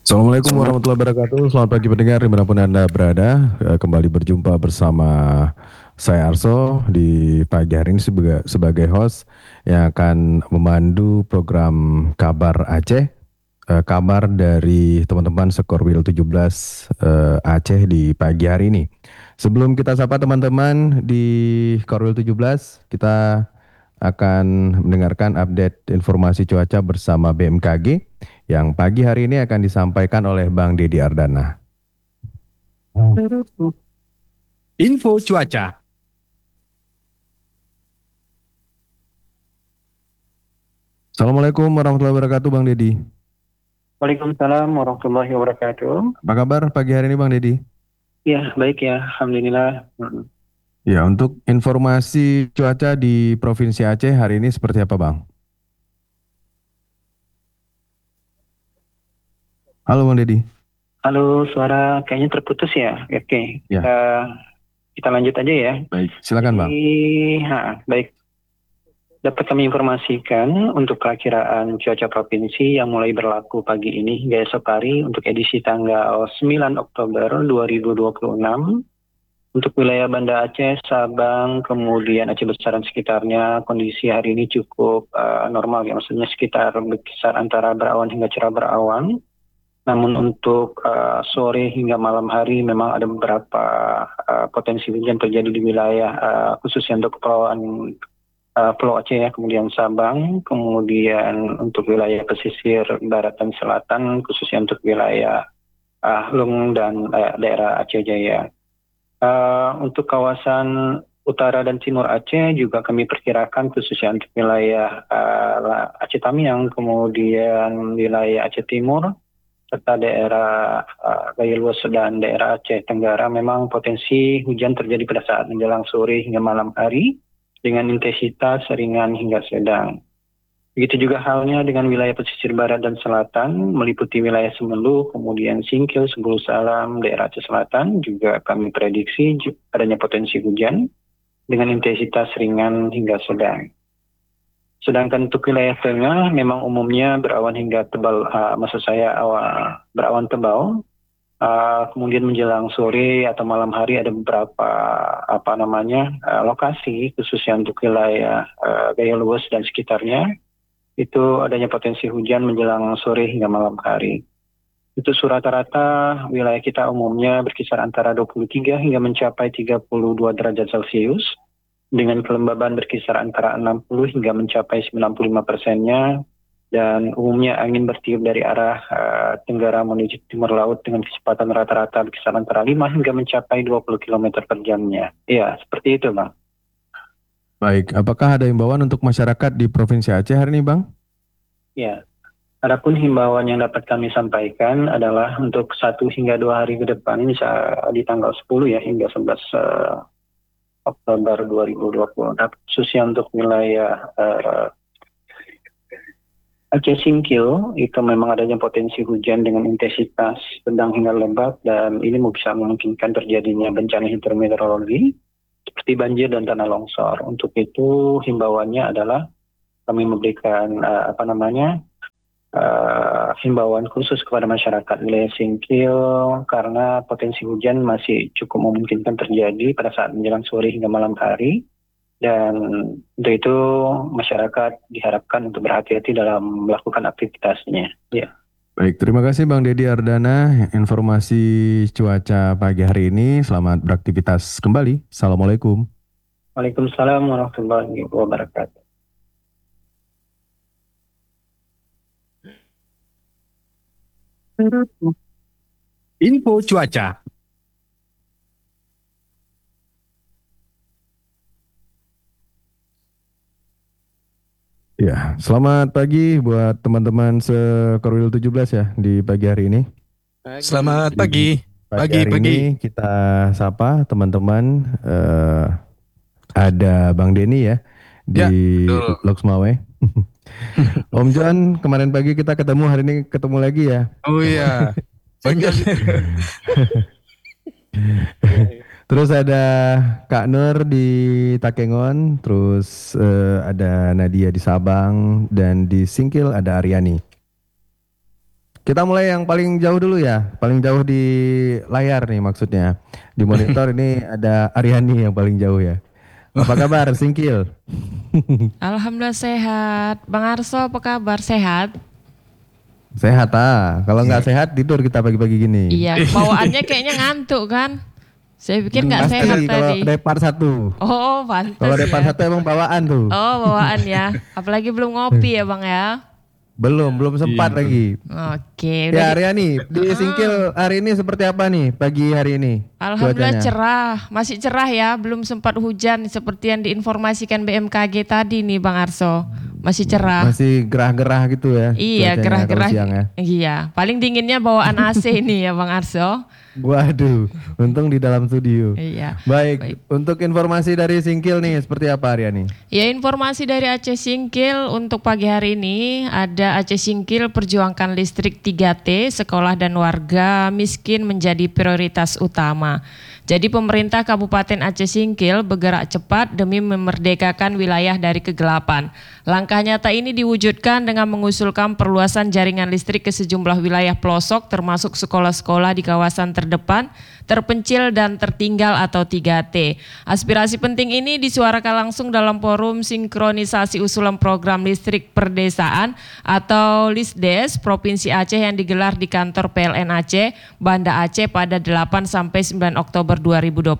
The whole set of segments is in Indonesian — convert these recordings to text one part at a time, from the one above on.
Assalamualaikum warahmatullahi wabarakatuh. Selamat pagi pendengar dimanapun Anda berada. Kembali berjumpa bersama saya Arso di pagi hari ini sebagai host yang akan memandu program Kabar Aceh. Kabar dari teman-teman Sekorwil 17 Aceh di pagi hari ini. Sebelum kita sapa teman-teman di Korwil 17, kita akan mendengarkan update informasi cuaca bersama BMKG yang pagi hari ini akan disampaikan oleh Bang Dedi Ardana. Info cuaca. Assalamualaikum warahmatullahi wabarakatuh Bang Dedi. Waalaikumsalam warahmatullahi wabarakatuh. Apa kabar pagi hari ini Bang Dedi? Ya, baik ya, alhamdulillah. Ya, untuk informasi cuaca di Provinsi Aceh hari ini seperti apa Bang? Halo Bang Dedi. Halo, suara kayaknya terputus ya. Oke, Ya. kita lanjut aja ya. Baik, silakan Bang. Baik. Dapat kami informasikan untuk perakiraan cuaca provinsi yang mulai berlaku pagi ini hingga esok hari untuk edisi tanggal 9 Oktober 2026. Untuk wilayah Banda Aceh, Sabang, kemudian Aceh Besar dan sekitarnya, kondisi hari ini cukup normal ya, maksudnya sekitar berkisar antara berawan hingga cerah berawan. Namun untuk sore hingga malam hari memang ada beberapa potensi hujan terjadi di wilayah khususnya untuk kepulauan Pulau Aceh ya, kemudian Sabang, kemudian untuk wilayah pesisir barat dan selatan, khususnya untuk wilayah Lung dan daerah Aceh Jaya. Untuk kawasan utara dan timur Aceh juga kami perkirakan khususnya untuk wilayah Aceh Tamiang, kemudian wilayah Aceh Timur, serta daerah Gaya Luas dan daerah Aceh Tenggara memang potensi hujan terjadi pada saat menjelang sore hingga malam hari dengan intensitas ringan hingga sedang. Begitu juga halnya dengan wilayah pesisir barat dan selatan, meliputi wilayah Semelu, kemudian Singkil, Sebulu Salam, daerah Aceh Selatan, juga kami prediksi adanya potensi hujan dengan intensitas ringan hingga sedang. Sedangkan untuk wilayah tengah memang umumnya berawan hingga tebal, berawan tebal. Kemudian menjelang sore atau malam hari ada beberapa lokasi khususnya untuk wilayah Gaya Luas dan sekitarnya. Itu adanya potensi hujan menjelang sore hingga malam hari. Itu rata-rata wilayah kita umumnya berkisar antara 23 hingga mencapai 32 derajat Celcius, dengan kelembaban berkisar antara 60 hingga mencapai 95%-nya, dan umumnya angin bertiup dari arah tenggara menuju timur laut dengan kecepatan rata-rata berkisar antara 5 hingga mencapai 20 km per jamnya. Ya, seperti itu Bang. Baik, apakah ada himbauan untuk masyarakat di Provinsi Aceh hari ini Bang? Ya, adapun himbauan yang dapat kami sampaikan adalah untuk 1 hingga 2 hari ke depan, bisa di tanggal 10 ya hingga 11 Oktober 2020, khususnya untuk wilayah Aceh Singkil, itu memang adanya potensi hujan dengan intensitas sedang hingga lebat, dan ini bisa memungkinkan terjadinya bencana hidrometeorologi seperti banjir dan tanah longsor. Untuk itu himbauannya adalah kami memberikan himbauan khusus kepada masyarakat wilayah Singkil karena potensi hujan masih cukup memungkinkan terjadi pada saat menjelang sore hingga malam hari, dan untuk itu masyarakat diharapkan untuk berhati-hati dalam melakukan aktivitasnya. Ya. Baik, terima kasih Bang Dedi Ardana informasi cuaca pagi hari ini. Selamat beraktivitas kembali. Assalamualaikum. Waalaikumsalam warahmatullahi wabarakatuh. Info cuaca. Ya, selamat pagi buat teman-teman Sekorwil 17 ya di pagi hari ini. Selamat Di pagi. pagi hari ini kita sapa teman-teman, ada Bang Denny ya di Loksmawe. Om John, kemarin pagi kita ketemu, hari ini ketemu lagi ya. Oh iya. Bang John. Terus ada Kak Nur di Takengon, terus ada Nadia di Sabang, dan di Singkil ada Aryani. Kita mulai yang paling jauh dulu ya, paling jauh di layar nih maksudnya. Di monitor ini ada Aryani yang paling jauh ya. Apa kabar, Singkil? Alhamdulillah sehat. Bang Arso apa kabar? Sehat? Sehat Kalau nggak sehat tidur kita pagi-pagi gini. Iya, bawaannya kayaknya ngantuk kan? Saya pikir nggak Pasti sehat kalau tadi. Depar 1. Oh, pantas Kalau Depar ya. 1 emang bawaan tuh. Oh, bawaan ya. Apalagi belum ngopi ya Bang ya. Belum sempat lagi. Oke, Ya udah Aryani, di Singkil hari ini seperti apa nih pagi hari ini? Alhamdulillah cuacanya? cerah, masih cerah ya, belum sempat hujan seperti yang diinformasikan BMKG tadi nih Bang Arso. Masih cerah. Masih gerah-gerah gitu ya. Iya, cuacanya gerah-gerah. kalau siang ya. Iya, paling dinginnya bawaan AC nih ya Bang Arso. Waduh, untung di dalam studio. Iya. Baik, untuk informasi dari Singkil nih seperti apa Aryani? Ya, informasi dari Aceh Singkil untuk pagi hari ini ada Aceh Singkil perjuangkan listrik 3T, sekolah dan warga miskin menjadi prioritas utama. Jadi pemerintah Kabupaten Aceh Singkil bergerak cepat demi memerdekakan wilayah dari kegelapan. Langkah nyata ini diwujudkan dengan mengusulkan perluasan jaringan listrik ke sejumlah wilayah pelosok termasuk sekolah-sekolah di kawasan terdepan, terpencil dan tertinggal atau 3T. Aspirasi penting ini disuarakan langsung dalam forum sinkronisasi usulan program listrik perdesaan atau LISDES Provinsi Aceh yang digelar di kantor PLN Aceh, Banda Aceh pada 8 sampai 9 Oktober 2026.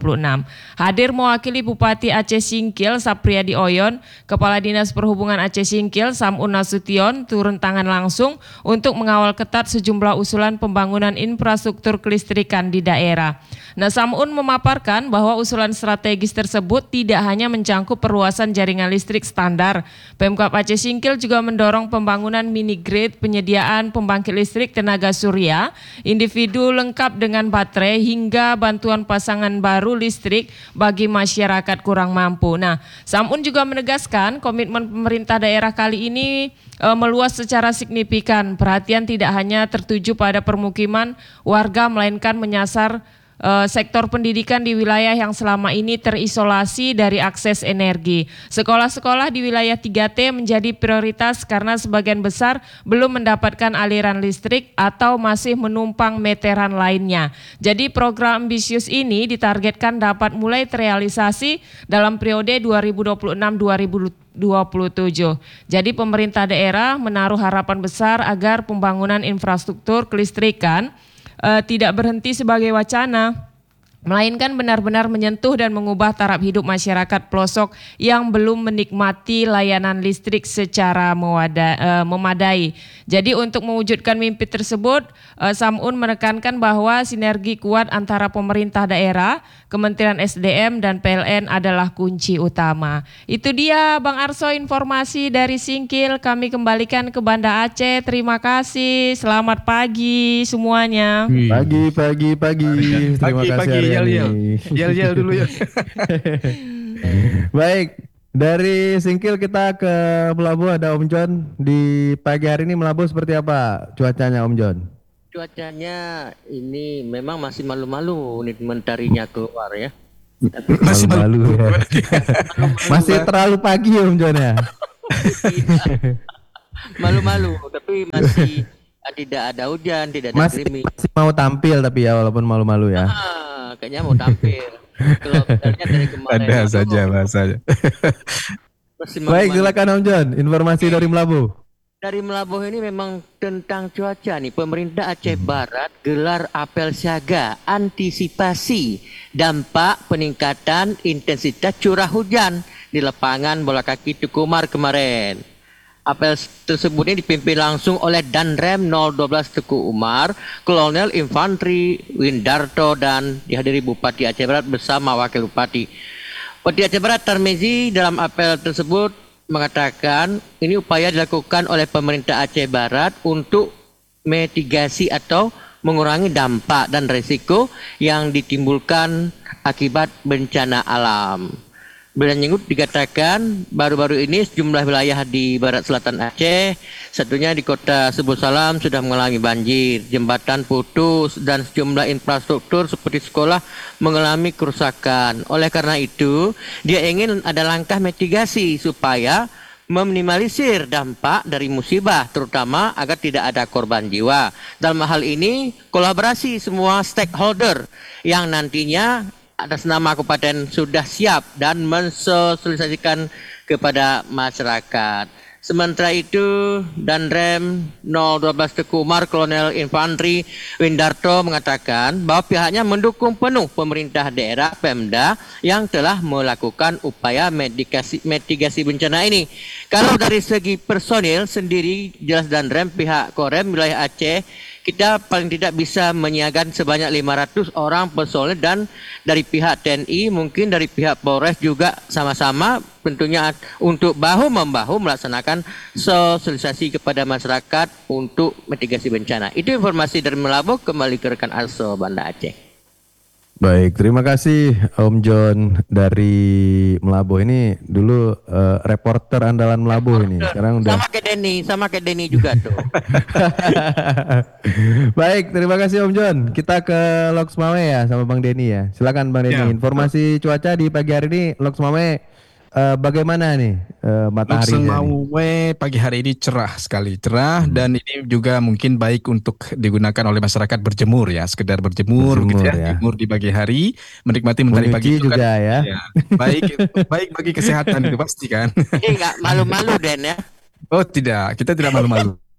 Hadir mewakili Bupati Aceh Singkil Sapriyadi Oyon, Kepala Dinas Perhubungan Aceh Singkil Samun Nasution turun tangan langsung untuk mengawal ketat sejumlah usulan pembangunan infrastruktur kelistrikan di daerah. Nah, Samun memaparkan bahwa usulan strategis tersebut tidak hanya mencangkup perluasan jaringan listrik standar. Pemkab Aceh Singkil juga mendorong pembangunan mini grid, penyediaan pembangkit listrik tenaga surya, individu lengkap dengan baterai hingga bantuan pasangan baru listrik bagi masyarakat kurang mampu. Nah, Samun juga menegaskan komitmen pemerintah daerah kali ini meluas secara signifikan. Perhatian tidak hanya tertuju pada permukiman warga melainkan menyasar sektor pendidikan di wilayah yang selama ini terisolasi dari akses energi. Sekolah-sekolah di wilayah 3T menjadi prioritas karena sebagian besar belum mendapatkan aliran listrik atau masih menumpang meteran lainnya. Jadi program ambisius ini ditargetkan dapat mulai terrealisasi dalam periode 2026-2027. Jadi pemerintah daerah menaruh harapan besar agar pembangunan infrastruktur kelistrikan tidak berhenti sebagai wacana, melainkan benar-benar menyentuh dan mengubah taraf hidup masyarakat pelosok yang belum menikmati layanan listrik secara memadai. Jadi untuk mewujudkan mimpi tersebut, Samun menekankan bahwa sinergi kuat antara pemerintah daerah, Kementerian SDM dan PLN adalah kunci utama. Itu dia Bang Arso informasi dari Singkil, kami kembalikan ke Banda Aceh. Terima kasih, selamat pagi semuanya. Pagi. Terima kasih Aryani. Yel dulu ya. Baik, dari Singkil kita ke Melabu ada Om John. Di pagi hari ini Melabu seperti apa cuacanya Om John? Cuacanya ini memang masih malu-malu nih mentarinya keluar ya. Masih malu ya. Masih terlalu pagi Om John ya. Malu-malu, tapi masih tidak ada hujan, tidak ada gerimis. Masih mau tampil tapi ya walaupun malu-malu ya. Kayaknya mau tampil. Kalau kita lihat dari kemarin. Ada saja bahasanya. Baik, silakan Om John, informasi dari Melabu. Dari Melabuh ini memang tentang cuaca nih. Pemerintah Aceh Barat gelar apel siaga antisipasi dampak peningkatan intensitas curah hujan di lapangan bola kaki Tukumar kemarin. Apel tersebut ini dipimpin langsung oleh Danrem 012 Tuku Umar, Kolonel Infantri Windarto dan dihadiri Bupati Aceh Barat bersama Wakil Bupati. Bupati Aceh Barat Tarmizi dalam apel tersebut mengatakan ini upaya dilakukan oleh pemerintah Aceh Barat untuk mitigasi atau mengurangi dampak dan risiko yang ditimbulkan akibat bencana alam. Berlanjut dikatakan baru-baru ini sejumlah wilayah di barat selatan Aceh, satunya di kota Sebu Salam sudah mengalami banjir, jembatan putus dan sejumlah infrastruktur seperti sekolah mengalami kerusakan. Oleh karena itu, dia ingin ada langkah mitigasi supaya meminimalisir dampak dari musibah, terutama agar tidak ada korban jiwa. Dalam hal ini, kolaborasi semua stakeholder yang nantinya atas nama kabupaten sudah siap dan mensosialisasikan kepada masyarakat. Sementara itu, Danrem 012 Teku Umar Kolonel Infantri Windarto mengatakan bahwa pihaknya mendukung penuh pemerintah daerah Pemda yang telah melakukan upaya mitigasi bencana ini. Kalau dari segi personil sendiri, jelas Danrem pihak Korem wilayah Aceh, kita paling tidak bisa menyiagakan sebanyak 500 orang personil, dan dari pihak TNI mungkin dari pihak Polres juga sama-sama tentunya untuk bahu-membahu melaksanakan sosialisasi kepada masyarakat untuk mitigasi bencana. Itu informasi dari Melabuh, kembali ke rekan Arso Banda Aceh. Baik, terima kasih Om John dari Melabuh. Ini dulu reporter andalan Melabuh ini. Sekarang udah Sama kayak Denny juga tuh. Baik, terima kasih Om John. Kita ke Loks Mame ya sama Bang Denny ya. Silakan Bang Denny. Ya. Informasi cuaca di pagi hari ini Loks Mame bagaimana nih mataharinya nih? Loksmawe pagi hari ini cerah sekali, cerah, dan ini juga mungkin baik untuk digunakan oleh masyarakat berjemur ya, sekedar berjemur gitu Berjemur ya, ya. jemur di pagi hari, menikmati mentari Menyuci pagi itu juga kan, ya. baik baik bagi kesehatan itu pasti kan. Ini nggak malu-malu Den ya. Oh tidak, kita tidak malu-malu.